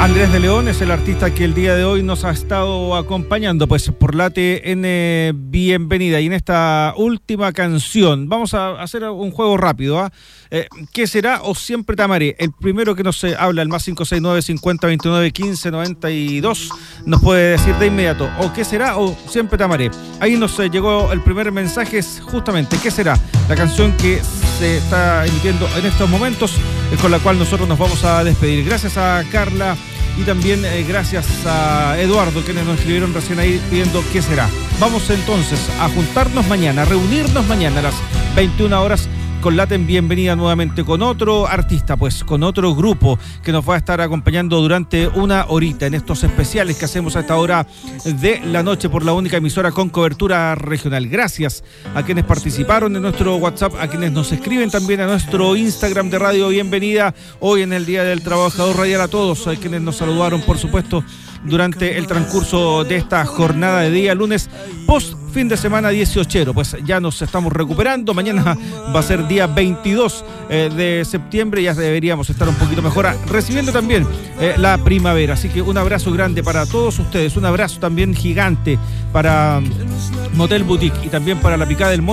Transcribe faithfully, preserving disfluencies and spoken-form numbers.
Andrés de León es el artista que el día de hoy nos ha estado acompañando pues por la T N Bienvenida. Y en esta última canción vamos a hacer un juego rápido, ¿eh? Eh, ¿Qué será o siempre te amaré? El primero que nos eh, habla, el más cinco seis nueve, cincuenta, veintinueve, quince, noventa y dos, nos puede decir de inmediato o ¿qué será o siempre te amaré? Ahí nos eh, llegó el primer mensaje, es justamente ¿qué será? La canción que se está emitiendo en estos momentos, eh, con la cual nosotros nos vamos a despedir. Gracias a Carla y también eh, gracias a Eduardo, quienes nos escribieron recién ahí pidiendo qué será. Vamos entonces a juntarnos mañana, a reunirnos mañana a las veintiuna horas con Laten Bienvenida nuevamente, con otro artista, pues con otro grupo que nos va a estar acompañando durante una horita en estos especiales que hacemos a esta hora de la noche por la única emisora con cobertura regional. Gracias a quienes participaron en nuestro WhatsApp, a quienes nos escriben también a nuestro Instagram de Radio Bienvenida hoy en el Día del Trabajador Radial, a todos a quienes nos saludaron, por supuesto, durante el transcurso de esta jornada de día lunes post fin de semana dieciochero. Pues ya nos estamos recuperando, mañana va a ser día veintidós eh, de septiembre, ya deberíamos estar un poquito mejor, recibiendo también eh, la primavera, así que un abrazo grande para todos ustedes, un abrazo también gigante para Motel Boutique y también para La Picada del Monte.